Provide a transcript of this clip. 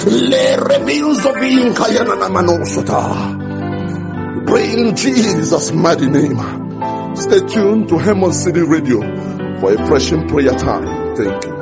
Le reveals of being Kayana Manosota. Pray in Jesus' mighty name. Stay tuned to Hermon City Radio for a fresh prayer time. Thank you.